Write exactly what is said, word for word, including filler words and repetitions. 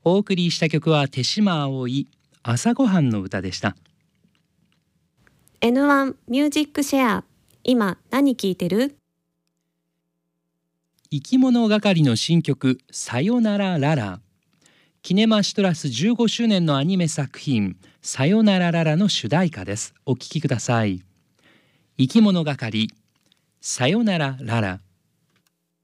お送りした曲は手島葵、朝ごはんの歌でした。 エヌワン ミュージックシェア、今何聴いてる？ 生き物係の新曲さよならララ、キネマシトラスじゅうごしゅうねんのアニメ作品さよならララの主題歌です。お聴きください。生き物係さよならララ。